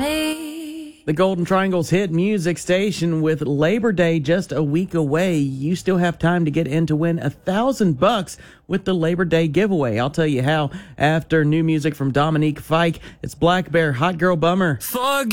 me. The Golden Triangle's hit music station. With Labor Day just a week away, you still have time to get in to win $1,000 with the Labor Day giveaway. I'll tell you how after new music from Dominique Fike. It's Black Bear, Hot Girl Bummer. Forget